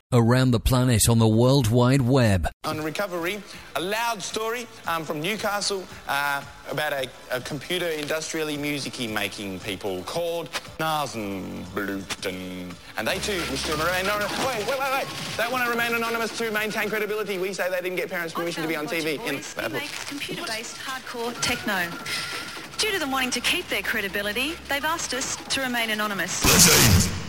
around the planet on the World Wide Web. On Recovery, a loud story from Newcastle about a computer industrially music-y making people called Nasenbluten. And they too wish to remain anonymous. Wait. They want to remain anonymous to maintain credibility. We say they didn't get parents' permission to be on TV. They make computer-based hardcore techno. Due to them wanting to keep their credibility, they've asked us to remain anonymous.